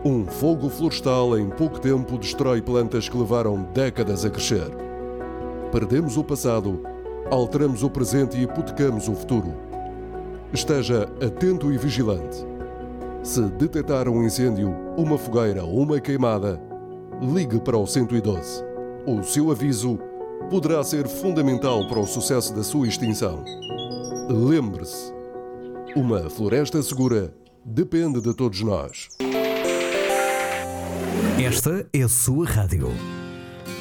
Um fogo florestal em pouco tempo destrói plantas que levaram décadas a crescer. Perdemos o passado, alteramos o presente e hipotecamos o futuro. Esteja atento e vigilante. Se detectar um incêndio, uma fogueira ou uma queimada, ligue para o 112. O seu aviso poderá ser fundamental para o sucesso da sua extinção. Lembre-se, uma floresta segura depende de todos nós. Esta é a sua rádio.